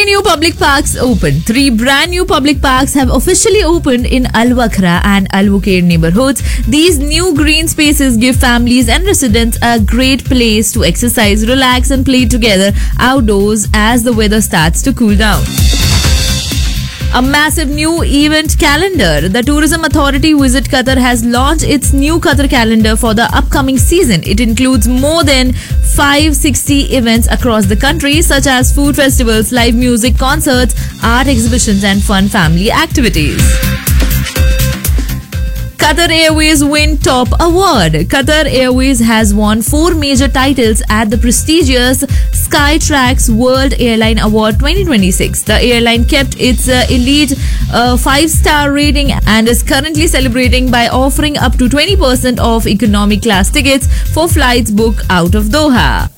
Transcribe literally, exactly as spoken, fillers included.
new public parks opened. Three brand new public parks have officially opened in Al Wakhra and Al Wukair neighborhoods. These new green spaces give families and residents a great place to exercise, relax, and play together outdoors as the weather starts to cool down. A massive new event calendar. The Tourism Authority Visit Qatar has launched its new Qatar calendar for the upcoming season. It includes more than five hundred sixty events across the country, such as food festivals, live music, concerts, art exhibitions, and fun family activities. Qatar Airways win top award. Qatar Airways has won four major titles at the prestigious Skytrax World Airline Award twenty twenty-six. The airline kept its uh, elite uh, five-star rating and is currently celebrating by offering up to twenty percent off economy class tickets for flights booked out of Doha.